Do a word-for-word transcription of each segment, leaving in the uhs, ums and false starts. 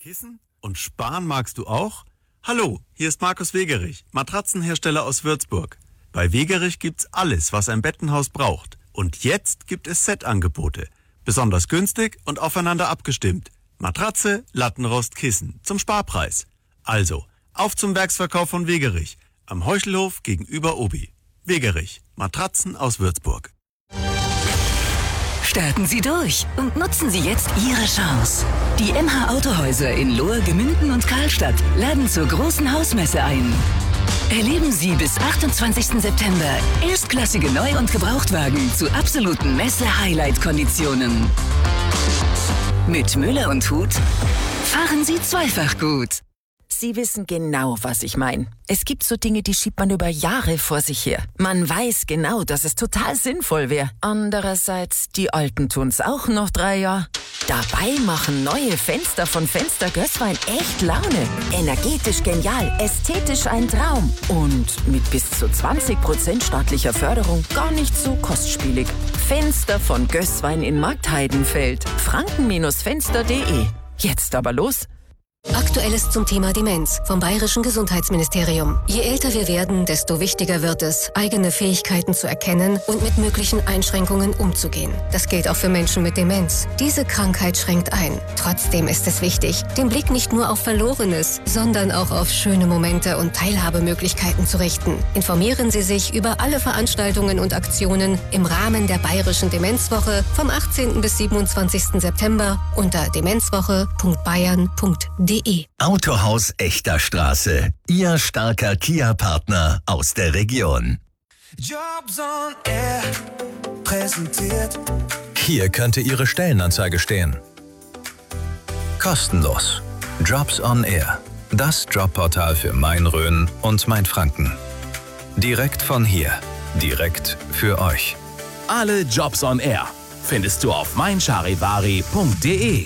Kissen? Und sparen magst du auch? Hallo, hier ist Markus Wegerich, Matratzenhersteller aus Würzburg. Bei Wegerich gibt's alles, was ein Bettenhaus braucht. Und jetzt gibt es Set-Angebote. Besonders günstig und aufeinander abgestimmt. Matratze, Lattenrost, Kissen zum Sparpreis. Also, auf zum Werksverkauf von Wegerich. Am Heuchelhof gegenüber Obi. Wegerich, Matratzen aus Würzburg. Starten Sie durch und nutzen Sie jetzt Ihre Chance. Die M H Autohäuser in Lohr, Gemünden und Karlstadt laden zur großen Hausmesse ein. Erleben Sie bis achtundzwanzigsten September erstklassige Neu- und Gebrauchtwagen zu absoluten Messe-Highlight-Konditionen. Mit Müller und Huth fahren Sie zweifach gut. Sie wissen genau, was ich meine. Es gibt so Dinge, die schiebt man über Jahre vor sich her. Man weiß genau, dass es total sinnvoll wäre. Andererseits, die Alten tun's auch noch drei Jahre. Dabei machen neue Fenster von Fenster Gößwein echt Laune. Energetisch genial, ästhetisch ein Traum. Und mit bis zu zwanzig Prozent staatlicher Förderung gar nicht so kostspielig. Fenster von Gößwein in Marktheidenfeld. franken Fenster punkt de. Jetzt aber los. Aktuelles zum Thema Demenz vom Bayerischen Gesundheitsministerium. Je älter wir werden, desto wichtiger wird es, eigene Fähigkeiten zu erkennen und mit möglichen Einschränkungen umzugehen. Das gilt auch für Menschen mit Demenz. Diese Krankheit schränkt ein. Trotzdem ist es wichtig, den Blick nicht nur auf Verlorenes, sondern auch auf schöne Momente und Teilhabemöglichkeiten zu richten. Informieren Sie sich über alle Veranstaltungen und Aktionen im Rahmen der Bayerischen Demenzwoche vom achtzehnten bis siebenundzwanzigsten September unter demenzwoche punkt bayern punkt de. Autohaus Echter Straße. Ihr starker Kia-Partner aus der Region. Jobs on Air präsentiert. Hier könnte Ihre Stellenanzeige stehen. Kostenlos. Jobs on Air. Das Jobportal für Main-Rhön und Main-Franken. Direkt von hier. Direkt für euch. Alle Jobs on Air findest du auf mein charivari punkt de.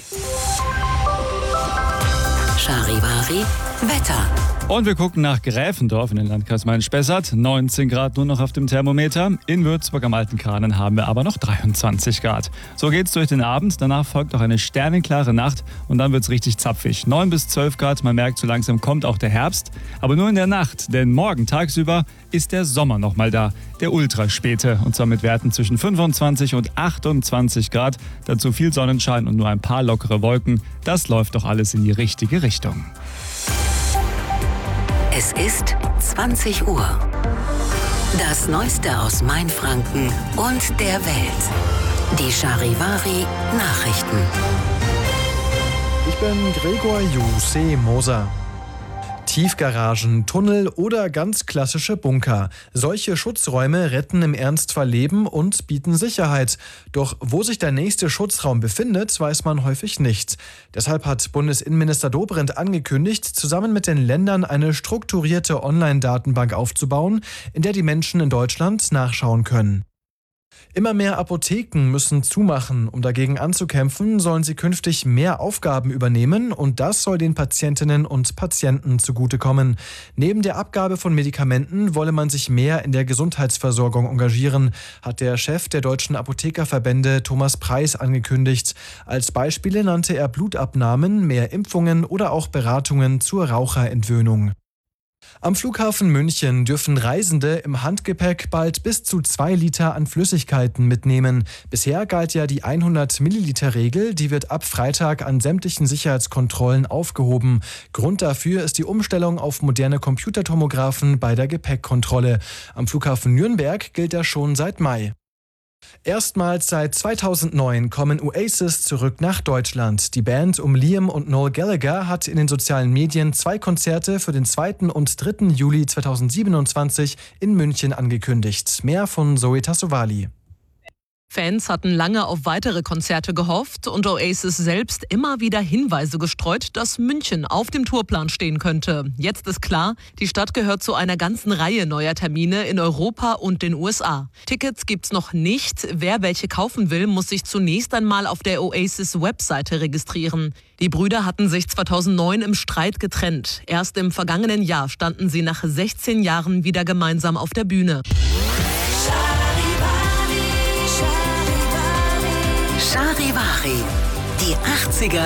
Charivari Wetter. Und wir gucken nach Gräfendorf in den Landkreis Main-Spessart. neunzehn Grad nur noch auf dem Thermometer. In Würzburg am Alten Kahnen haben wir aber noch dreiundzwanzig Grad. So geht's durch den Abend. Danach folgt auch eine sternenklare Nacht und dann wird's richtig zapfig. neun bis zwölf Grad. Man merkt, so langsam kommt auch der Herbst. Aber nur in der Nacht, denn morgen tagsüber ist der Sommer noch mal da. Der ultraspäte. Und zwar mit Werten zwischen fünfundzwanzig und achtundzwanzig Grad. Dazu viel Sonnenschein und nur ein paar lockere Wolken. Das läuft doch alles in die richtige Richtung. Es ist zwanzig Uhr. Das Neueste aus Mainfranken und der Welt. Die Charivari Nachrichten. Ich bin Gregor Jussi Moser. Tiefgaragen, Tunnel oder ganz klassische Bunker. Solche Schutzräume retten im Ernstfall Leben und bieten Sicherheit. Doch wo sich der nächste Schutzraum befindet, weiß man häufig nicht. Deshalb hat Bundesinnenminister Dobrindt angekündigt, zusammen mit den Ländern eine strukturierte Online-Datenbank aufzubauen, in der die Menschen in Deutschland nachschauen können. Immer mehr Apotheken müssen zumachen. Um dagegen anzukämpfen, sollen sie künftig mehr Aufgaben übernehmen und das soll den Patientinnen und Patienten zugutekommen. Neben der Abgabe von Medikamenten wolle man sich mehr in der Gesundheitsversorgung engagieren, hat der Chef der Deutschen Apothekerverbände Thomas Preis angekündigt. Als Beispiele nannte er Blutabnahmen, mehr Impfungen oder auch Beratungen zur Raucherentwöhnung. Am Flughafen München dürfen Reisende im Handgepäck bald bis zu zwei Liter an Flüssigkeiten mitnehmen. Bisher galt ja die hundert Milliliter Regel, die wird ab Freitag an sämtlichen Sicherheitskontrollen aufgehoben. Grund dafür ist die Umstellung auf moderne Computertomographen bei der Gepäckkontrolle. Am Flughafen Nürnberg gilt das schon seit Mai. Erstmals seit zweitausendneun kommen Oasis zurück nach Deutschland. Die Band um Liam und Noel Gallagher hat in den sozialen Medien zwei Konzerte für den zweiten und dritten Juli zweitausendsiebenundzwanzig in München angekündigt. Mehr von Zoe Tassovali. Fans hatten lange auf weitere Konzerte gehofft und Oasis selbst immer wieder Hinweise gestreut, dass München auf dem Tourplan stehen könnte. Jetzt ist klar, die Stadt gehört zu einer ganzen Reihe neuer Termine in Europa und den U S A. Tickets gibt's noch nicht. Wer welche kaufen will, muss sich zunächst einmal auf der Oasis-Webseite registrieren. Die Brüder hatten sich zweitausendneun im Streit getrennt. Erst im vergangenen Jahr standen sie nach sechzehn Jahren wieder gemeinsam auf der Bühne. Charivari, die achtziger